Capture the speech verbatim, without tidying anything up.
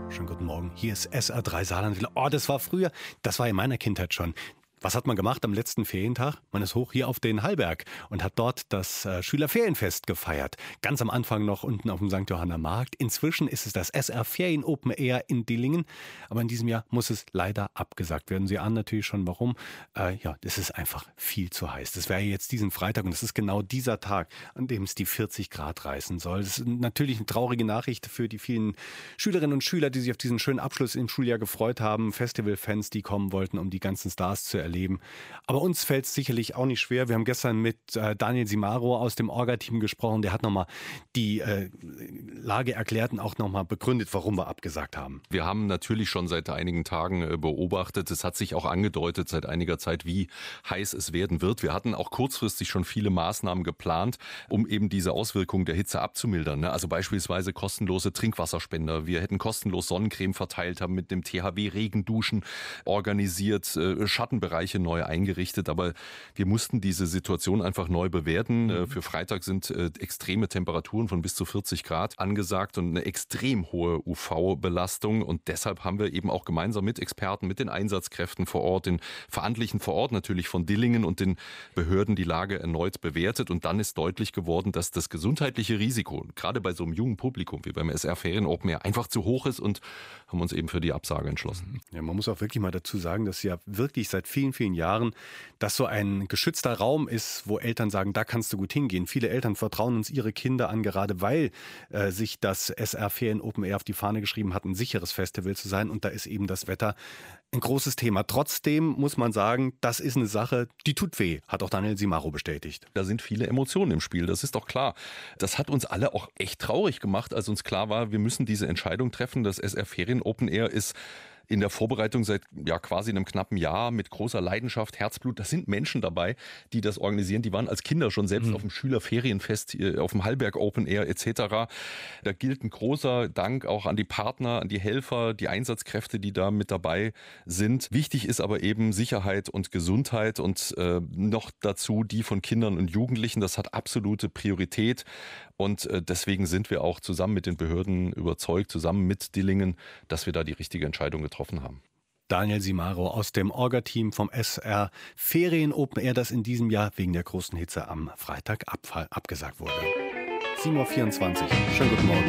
Schönen guten Morgen. Hier ist S R drei Saarland. Oh, das war früher, das war in meiner Kindheit schon. Was hat man gemacht am letzten Ferientag? Man ist hoch hier auf den Hallberg und hat dort das äh, Schülerferienfest gefeiert. Ganz am Anfang noch unten auf dem Sankt Johanner Markt. Inzwischen ist es das S R Ferien Open Air in Dillingen. Aber in diesem Jahr muss es leider abgesagt werden. Sie ahnen natürlich schon warum. Äh, ja, es ist einfach viel zu heiß. Das wäre jetzt diesen Freitag und es ist genau dieser Tag, an dem es die vierzig Grad reißen soll. Das ist natürlich eine traurige Nachricht für die vielen Schülerinnen und Schüler, die sich auf diesen schönen Abschluss im Schuljahr gefreut haben. Festivalfans, die kommen wollten, um die ganzen Stars zu erleben. Erleben. Aber uns fällt es sicherlich auch nicht schwer. Wir haben gestern mit äh, Daniel Simaro aus dem Orga-Team gesprochen. Der hat nochmal die äh, Lage erklärt und auch nochmal begründet, warum wir abgesagt haben. Wir haben natürlich schon seit einigen Tagen äh, beobachtet, es hat sich auch angedeutet seit einiger Zeit, wie heiß es werden wird. Wir hatten auch kurzfristig schon viele Maßnahmen geplant, um eben diese Auswirkungen der Hitze abzumildern. Ne? Also beispielsweise kostenlose Trinkwasserspender. Wir hätten kostenlos Sonnencreme verteilt, haben mit dem T H W Regenduschen organisiert, äh, Schattenbereiche neu eingerichtet, aber wir mussten diese Situation einfach neu bewerten. Mhm. Für Freitag sind äh, extreme Temperaturen von bis zu vierzig Grad angesagt und eine extrem hohe U V-Belastung und deshalb haben wir eben auch gemeinsam mit Experten, mit den Einsatzkräften vor Ort, den Verantwortlichen vor Ort natürlich von Dillingen und den Behörden die Lage erneut bewertet und dann ist deutlich geworden, dass das gesundheitliche Risiko, gerade bei so einem jungen Publikum wie beim S R Ferien Open Air, einfach zu hoch ist und haben uns eben für die Absage entschlossen. Ja, man muss auch wirklich mal dazu sagen, dass ja wirklich seit vielen, vielen Jahren das so ein geschützter Raum ist, wo Eltern sagen, da kannst du gut hingehen. Viele Eltern vertrauen uns ihre Kinder an, gerade weil äh, sich das S R Ferien Open Air auf die Fahne geschrieben hat, ein sicheres Festival zu sein. Und da ist eben das Wetter ein großes Thema. Trotzdem muss man sagen, das ist eine Sache, die tut weh, hat auch Daniel Simaro bestätigt. Da sind viele Emotionen im Spiel, das ist doch klar. Das hat uns alle auch echt traurig gemacht, als uns klar war, wir müssen diese Entscheidung treffen. Das S R Ferien Open Air ist in der Vorbereitung seit ja quasi einem knappen Jahr mit großer Leidenschaft, Herzblut. Da sind Menschen dabei, die das organisieren. Die waren als Kinder schon selbst mhm. auf dem Schülerferienfest, auf dem Hallberg Open Air et cetera. Da gilt ein großer Dank auch an die Partner, an die Helfer, die Einsatzkräfte, die da mit dabei sind. Wichtig ist aber eben Sicherheit und Gesundheit und äh, noch dazu die von Kindern und Jugendlichen. Das hat absolute Priorität und äh, deswegen sind wir auch zusammen mit den Behörden überzeugt, zusammen mit Dillingen, dass wir da die richtige Entscheidung getroffen haben. Daniel Simaro aus dem Orga-Team vom S R Ferien Open Air, das in diesem Jahr wegen der großen Hitze am Freitag abgesagt wurde. sieben Uhr vierundzwanzig. Schönen guten Morgen.